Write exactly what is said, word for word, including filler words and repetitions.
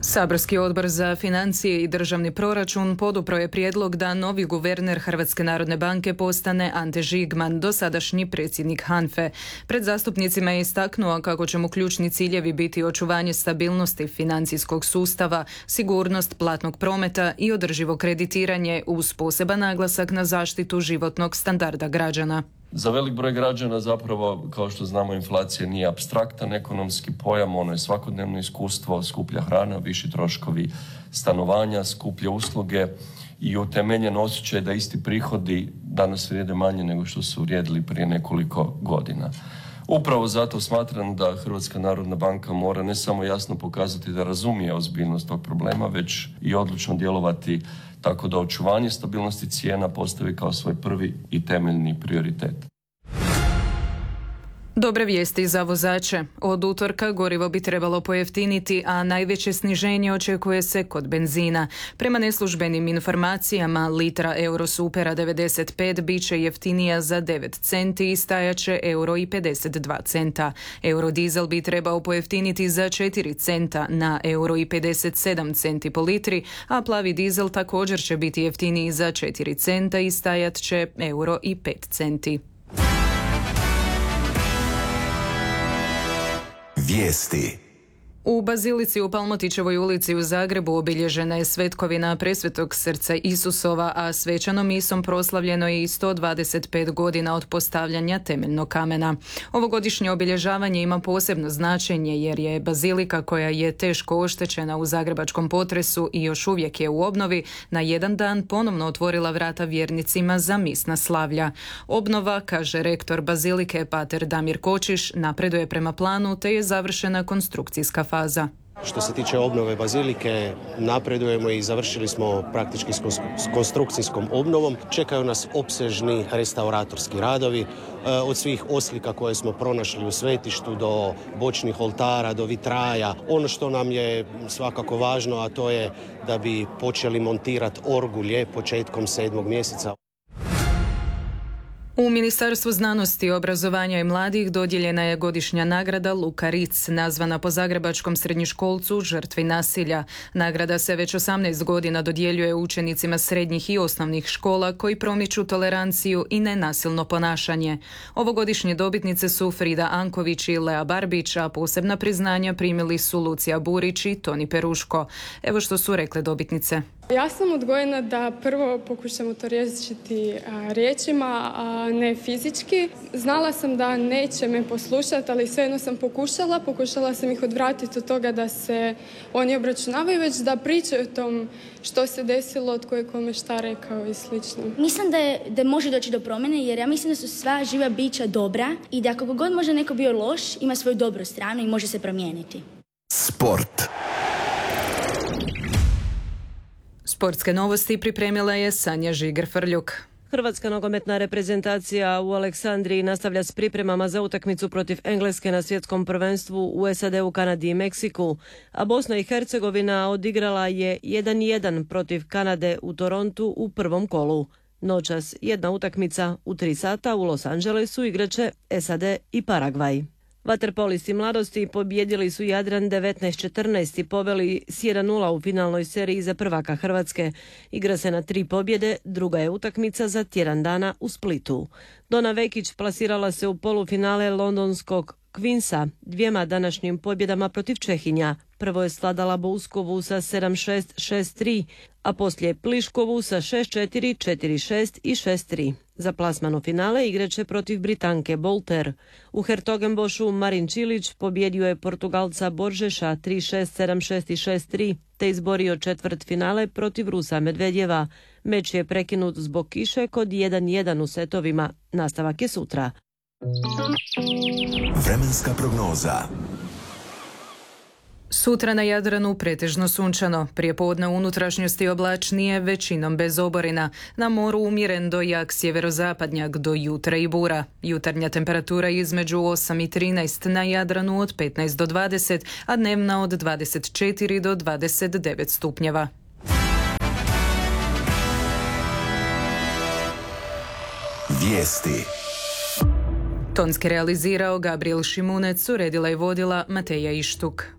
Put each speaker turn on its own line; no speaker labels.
Saborski odbor za financije i državni proračun podupro je prijedlog da novi guverner Hrvatske narodne banke postane Ante Žigman, dosadašnji predsjednik HANFE. Pred zastupnicima je istaknuo kako će mu ključni ciljevi biti očuvanje stabilnosti financijskog sustava, sigurnost platnog prometa i održivo kreditiranje uz poseban naglasak na zaštitu životnog standarda građana.
Za velik broj građana zapravo, kao što znamo, inflacija nije apstraktan ekonomski pojam, ono je svakodnevno iskustvo, skuplja hrana, viši troškovi stanovanja, skuplje usluge i utemeljen osjećaj da isti prihodi danas vrijede manje nego što su vrijedili prije nekoliko godina. Upravo zato smatram da Hrvatska narodna banka mora ne samo jasno pokazati da razumije ozbiljnost tog problema, već i odlučno djelovati tako da očuvanje stabilnosti cijena postavi kao svoj prvi i temeljni prioritet.
Dobre vijesti za vozače. Od utorka gorivo bi trebalo pojeftiniti, a najveće sniženje očekuje se kod benzina. Prema neslužbenim informacijama, litra Eurosupera devedeset pet bit će jeftinija za devet centi i stajaće euro i pedeset dva centa. Eurodizel bi trebao pojeftiniti za četiri centa na euro i pedeset sedam centi po litri, a plavi dizel također će biti jeftiniji za četiri centa i stajat će euro i pet centi.
Vijesti.
U Bazilici u Palmotićevoj ulici u Zagrebu obilježena je svetkovina Presvetog srca Isusova, a svečanom misom proslavljeno je i sto dvadeset pet godina od postavljanja temeljnog kamena. Ovogodišnje obilježavanje ima posebno značenje jer je bazilika, koja je teško oštećena u zagrebačkom potresu i još uvijek je u obnovi, na jedan dan ponovno otvorila vrata vjernicima za misna slavlja. Obnova, kaže rektor bazilike pater Damir Kočiš, napreduje prema planu te je završena konstrukcijska faza. Faza.
Što se tiče obnove bazilike, napredujemo i završili smo praktički s konstrukcijskom obnovom. Čekaju nas opsežni restauratorski radovi, od svih oslika koje smo pronašli u svetištu do bočnih oltara, do vitraja. Ono što nam je svakako važno, a to je da bi počeli montirati orgulje početkom sedmog mjeseca.
U Ministarstvu znanosti, obrazovanja i mladih dodijeljena je godišnja nagrada Luka Ritz, nazvana po zagrebačkom srednjoškolcu žrtvi nasilja. Nagrada se već osamnaest godina dodjeljuje učenicima srednjih i osnovnih škola koji promiču toleranciju i nenasilno ponašanje. Ovogodišnje dobitnice su Frida Anković i Lea Barbić, a posebna priznanja primili su Lucija Burić i Toni Peruško. Evo što su rekle dobitnice.
Ja sam odgojena da prvo pokušamo to riješiti a, riječima, a ne fizički. Znala sam da neće me poslušati, ali svejedno sam pokušala. Pokušala sam ih odvratiti od toga da se oni obračunavaju, već da pričaju o tom što se desilo, od koje kome šta rekao i slično.
Mislim da, je, da može doći do promjene, jer ja mislim da su sva živa bića dobra i da kako god može neko bio loš, ima svoju dobru stranu i može se promijeniti.
Sport.
Sportske novosti pripremila je Sanja Žiger-Frljuk.
Hrvatska nogometna reprezentacija u Aleksandriji nastavlja s pripremama za utakmicu protiv Engleske na svjetskom prvenstvu u S A D-u, Kanadi i Meksiku, a Bosna i Hercegovina odigrala je jedan jedan protiv Kanade u Torontu u prvom kolu. Noćas jedna utakmica u tri sata u Los Angelesu igraće S A D i Paragvaj. Vaterpolisti mladosti pobijedili su Jadran devetnaest četrnaest i poveli s jedan nula u finalnoj seriji za prvaka Hrvatske. Igra se na tri pobjede, druga je utakmica za tjedan dana u Splitu. Dona Vekić plasirala se u polufinale londonskog Queensa dvijema današnjim pobjedama protiv Čehinja. Prvo je svladala Bouskovu sa sedam šest, šest tri, a poslije Pliškovu sa šest četiri, četiri šest i šest tri. Za plasman u finale igraće protiv Britanke Bolter. U Hertogenbošu Marin Čilić pobjedio je Portugalca Boržeša tri šest, sedam šest i šest tri, te izborio četvrt finale protiv Rusa Medvedjeva. Meč je prekinut zbog kiše kod jedan jedan u setovima. Nastavak je sutra.
Vremenska prognoza.
Sutra na Jadranu pretežno sunčano, prijepodne u unutrašnjosti oblačnije, većinom bez oborina. Na moru umjeren do jak sjeverozapadnjak do jutra i bura. Jutarnja temperatura između osam i trinaest, na Jadranu od petnaest do dvadeset, a dnevna od dvadeset četiri do dvadeset devet stupnjeva.
Vijesti.
Tonski realizirao Gabriel Šimunec, uredila i vodila Mateja Ištuk.